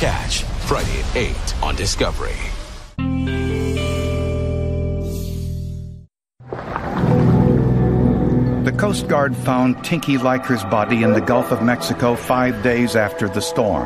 Catch, Friday at 8 on Discovery. The Coast Guard found Tinky Liker's body in the Gulf of Mexico 5 days after the storm.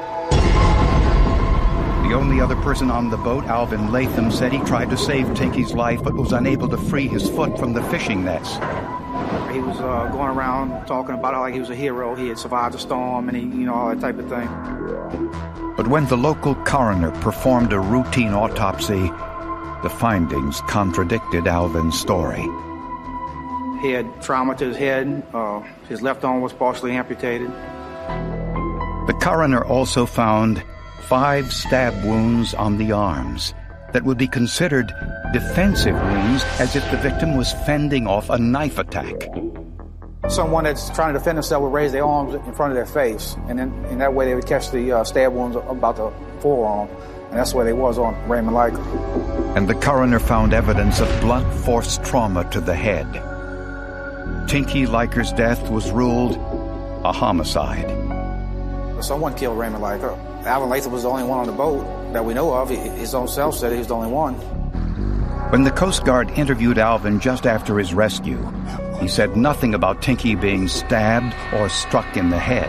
The only other person on the boat, Alvin Latham, said he tried to save Tinky's life but was unable to free his foot from the fishing nets. He was going around talking about how like he was a hero. He had survived the storm and all that type of thing. But when the local coroner performed a routine autopsy, the findings contradicted Alvin's story. He had trauma to his head. His left arm was partially amputated. The coroner also found 5 stab wounds on the arms that would be considered defensive wounds, as if the victim was fending off a knife attack. Someone that's trying to defend themselves would raise their arms in front of their face, and then in that way they would catch the stab wounds about the forearm, and that's where they was on Raymond Liker. And the coroner found evidence of blunt force trauma to the head. Tinky Liker's death was ruled a homicide. Someone killed Raymond Liker. Alvin Latham was the only one on the boat that we know of. His own self said he was the only one. When the Coast Guard interviewed Alvin just after his rescue, he said nothing about Tinky being stabbed or struck in the head.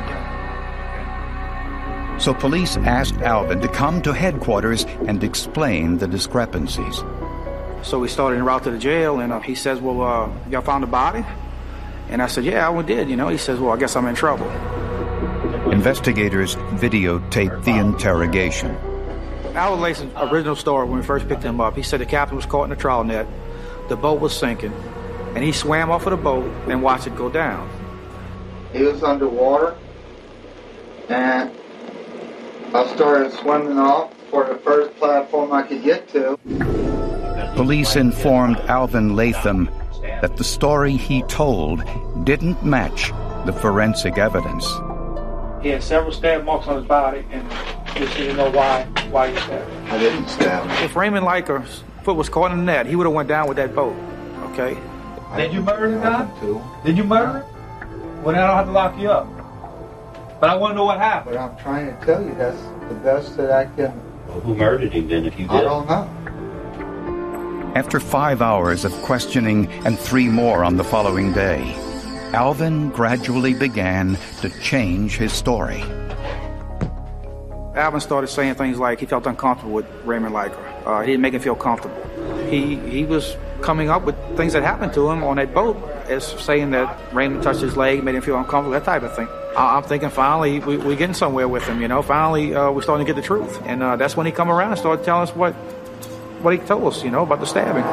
So police asked Alvin to come to headquarters and explain the discrepancies. So we started en route to the jail, and he says, well, y'all found the body? And I said, yeah, we did, He says, well, I guess I'm in trouble. Investigators videotaped the interrogation. Alvin Latham's original story when we first picked him up, he said the captain was caught in a trawl net, the boat was sinking, and he swam off of the boat and watched it go down. He was underwater, and I started swimming off for the first platform I could get to. Police informed Alvin Latham that the story he told didn't match the forensic evidence. He had several stab marks on his body, and just didn't know why he stabbed him. I didn't stab him. If Raymond Liker's foot was caught in the net, he would have went down with that boat, okay? Did you murder the guy? Did you murder him? Well, then I don't have to lock you up. But I want to know what happened. But I'm trying to tell you that's the best that I can... Well, who murdered him then if you did? I don't know. After 5 hours of questioning and 3 more on the following day, Alvin gradually began to change his story. Alvin started saying things like he felt uncomfortable with Raymond Liker. He didn't make him feel comfortable. He was coming up with things that happened to him on that boat as saying that Raymond touched his leg, made him feel uncomfortable, that type of thing. I'm thinking finally we're getting somewhere with him, Finally, we're starting to get the truth. And that's when he come around and started telling us what he told us, about the stabbing.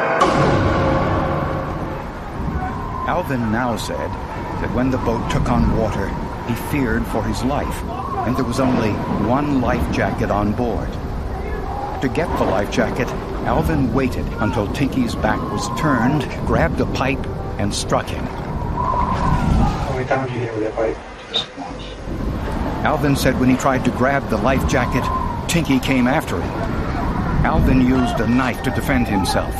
Alvin now said that when the boat took on water, he feared for his life, and there was only one life jacket on board. To get the life jacket, Alvin waited until Tinky's back was turned, grabbed a pipe, and struck him. How many times did you hit with that pipe? Just once. Alvin said when he tried to grab the life jacket, Tinky came after him. Alvin used a knife to defend himself.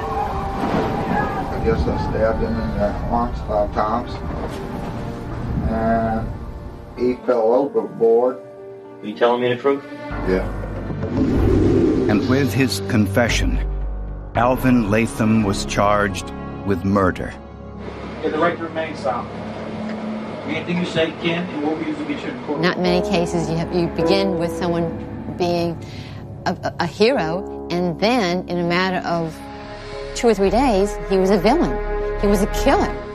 I guess I stabbed him in the arms 5 times. And he fell overboard. Are you telling me the truth? Yeah. And with his confession, Alvin Latham was charged with murder. Yeah, the right to remain silent. Anything you say, Ken, and we'll use to get you in court. Not many cases you begin with someone being a hero, and then in a matter of 2 or 3 days, he was a villain. He was a killer.